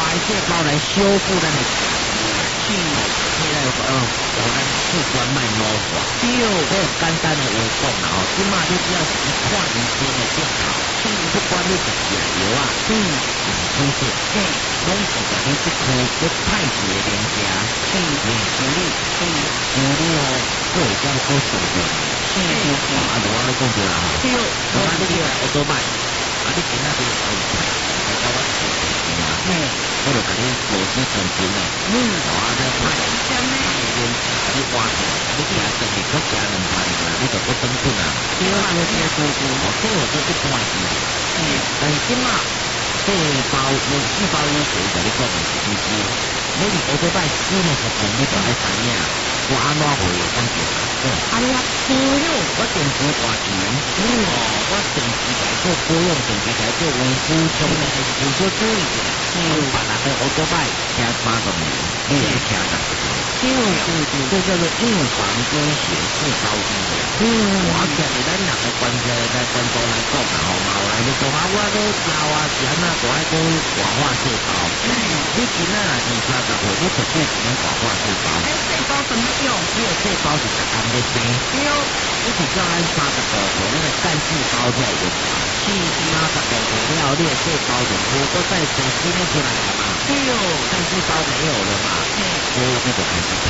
的细胞来修复咱的去我们器官脉老化。对，我简单的话讲啦吼，即马你只要是一看医生的症头，不管你是食药啊，出血，拢是甲你即颗要派血的连接，处理哦，做会较好处理。啊，我咧讲对啦吼，我你去奥多麦，啊你今仔日来甲我做事情啊，我就甲你螺丝成群嘞，啊再派连你挖起来，你行一日搁行2排啦，你就搁转转啊，对，这我做一半时，但是即马细胞医学甲你讲的是医师，你是奥多麦新的学员，你就爱知影。我安怎会讲这个？安怎保养？我定时大钱，我定时来做保养，定时来做维护，从来是有所注意的。别人的奥多麦听30年，你也听30年。这叫做预防医学细胞医疗。我建议咱人的观众来讲啦，吼，嘛有来你讲啊，我都老啊，是安怎都爱讲活化细胞。你今仔20-30岁，你绝对是能活化细胞。细胞怎么用？你的细胞是逐工在生。你是叫咱30多岁，那个干细胞才会用。30多岁了，你的细胞就都再重新的出来了嘛。干细胞没有了嘛，所以你就开始